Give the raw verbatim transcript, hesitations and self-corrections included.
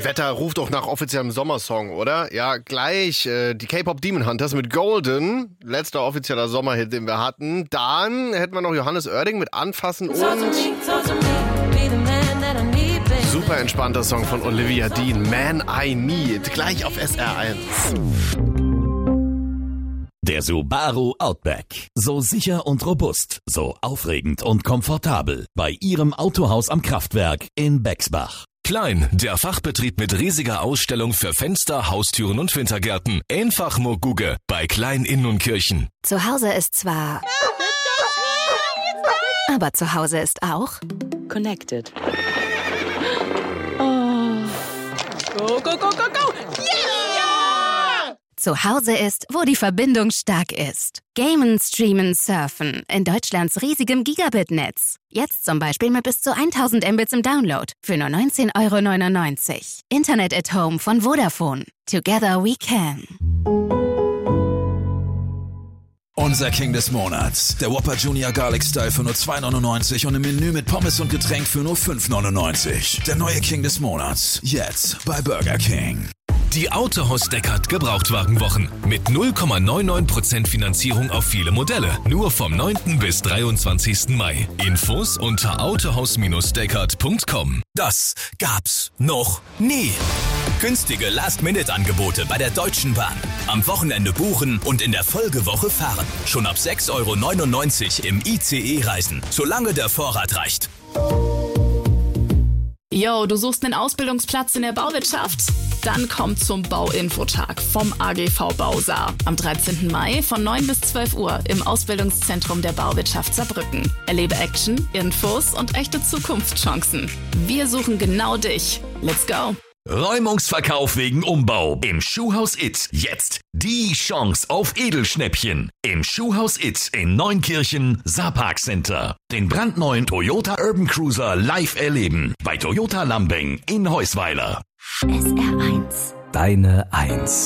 Wetter ruft doch nach offiziellem Sommersong, oder? Ja, gleich. Äh, die K-Pop Demon Hunters mit Golden. Letzter offizieller Sommerhit, den wir hatten. Dann hätten wir noch Johannes Oerding mit Anfassen und... Super entspannter Song von Olivia Dean, Man I Need. Gleich auf S R eins. Der Subaru Outback. So sicher und robust, so aufregend und komfortabel. Bei Ihrem Autohaus am Kraftwerk in Bexbach. Klein, der Fachbetrieb mit riesiger Ausstellung für Fenster, Haustüren und Wintergärten. Einfach nur Guge bei Klein Inn und Kirchen. Zu Hause ist zwar... aber zu Hause ist auch... Connected. Oh. Go, go, go, go, go! Yeah! Zu Hause ist, wo die Verbindung stark ist. Gamen, streamen, surfen. In Deutschlands riesigem Gigabit-Netz. Jetzt zum Beispiel mit bis zu tausend Mbits im Download. Für nur neunzehn Euro neunundneunzig. Internet at Home von Vodafone. Together we can. Unser King des Monats. Der Whopper Junior Garlic Style für nur zwei neunundneunzig und im Menü mit Pommes und Getränk für nur fünf neunundneunzig. Der neue King des Monats. Jetzt bei Burger King. Die Autohaus Deckard Gebrauchtwagenwochen mit null Komma neunundneunzig Prozent Finanzierung auf viele Modelle. Nur vom neunten bis dreiundzwanzigsten Mai. Infos unter autohaus Deckard Punkt com. Das gab's noch nie. Günstige Last-Minute-Angebote bei der Deutschen Bahn. Am Wochenende buchen und in der Folgewoche fahren. Schon ab sechs Euro neunundneunzig im I C E reisen, solange der Vorrat reicht. Yo, du suchst einen Ausbildungsplatz in der Bauwirtschaft? Dann komm zum Bauinfotag vom A G V Bausaar. Am dreizehnten Mai von neun bis zwölf Uhr im Ausbildungszentrum der Bauwirtschaft Saarbrücken. Erlebe Action, Infos und echte Zukunftschancen. Wir suchen genau dich. Let's go! Räumungsverkauf wegen Umbau im Schuhhaus It. Jetzt die Chance auf Edelschnäppchen. Im Schuhhaus It in Neunkirchen, Saarpark Center. Den brandneuen Toyota Urban Cruiser live erleben. Bei Toyota Lambeng in Heusweiler. S R eins. Deine Eins.